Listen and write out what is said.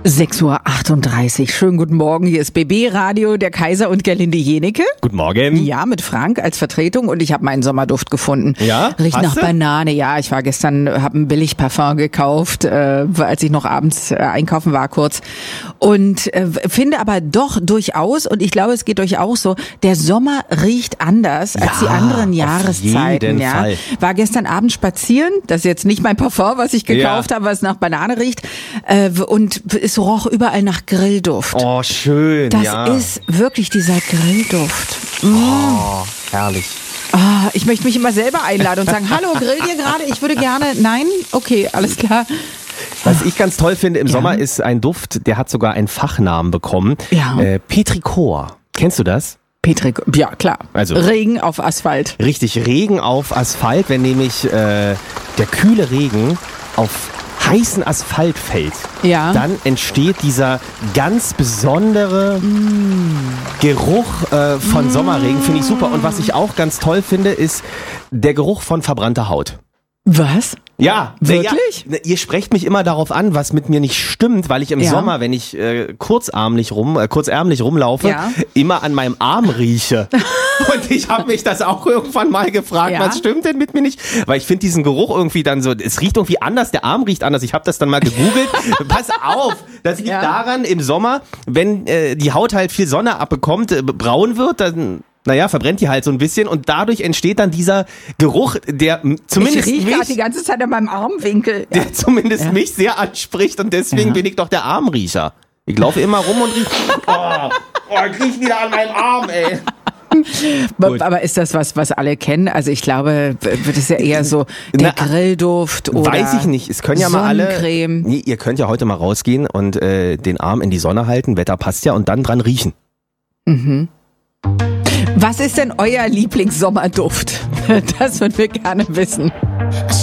6:38 Uhr. Schönen guten Morgen. Hier ist BB Radio, der Kaiser und Gerlinde Jenecke. Guten Morgen. Ja, mit Frank als Vertretung und ich habe meinen Sommerduft gefunden. Ja? Riecht nach Hast du? Banane. Ja, ich war gestern, habe ein Billigparfum gekauft, als ich noch abends einkaufen war kurz. Und finde aber doch durchaus, und ich glaube, es geht euch auch so, der Sommer riecht anders als die anderen Jahreszeiten. Jeden Fall. War gestern Abend spazieren, das ist jetzt nicht mein Parfum, was ich gekauft habe, was nach Banane riecht, und es roch überall nach Grillduft. Oh, schön, Das ja. ist wirklich dieser Grillduft. Oh, herrlich. Ah, ich möchte mich immer selber einladen und sagen, hallo, grillt ihr gerade? Ich würde gerne, nein? Okay, alles klar. Was ich ganz toll finde im Sommer ist ein Duft, der hat sogar einen Fachnamen bekommen. Ja. Petrichor. Kennst du das? Ja, klar. Also- Regen auf Asphalt. Richtig, Regen auf Asphalt, wenn nämlich der kühle Regen auf heißen Asphalt fällt, Ja. dann entsteht dieser ganz besondere Geruch von Sommerregen, finde ich super. Und was ich auch ganz toll finde, ist der Geruch von verbrannter Haut. Was? Ja, Wirklich? Ja, ihr sprecht mich immer darauf an, was mit mir nicht stimmt, weil ich im Ja. Sommer, wenn ich kurzärmlich rumlaufe, Ja. immer an meinem Arm rieche. Und ich habe mich das auch irgendwann mal gefragt, Ja. was stimmt denn mit mir nicht? Weil ich finde diesen Geruch irgendwie dann so, es riecht irgendwie anders, der Arm riecht anders. Ich habe das dann mal gegoogelt. Pass auf, das liegt Ja. daran, im Sommer, wenn die Haut halt viel Sonne abbekommt, braun wird, dann verbrennt die halt so ein bisschen und dadurch entsteht dann dieser Geruch, der zumindest Ich rieche gerade die mich, ganze Zeit an meinem Armwinkel. Ja. der zumindest mich sehr anspricht und deswegen bin ich doch der Armriecher. Ich laufe immer rum und rieche, ich riech wieder an meinem Arm, ey. Gut. Aber ist das was alle kennen? Also ich glaube, wird es ja eher so der Grillduft oder Weiß ich nicht. Es können ja mal alle. Sonnencreme. Nee, ihr könnt ja heute mal rausgehen und den Arm in die Sonne halten, Wetter passt ja, und dann dran riechen. Was ist denn euer Lieblingssommerduft? Das würden wir gerne wissen.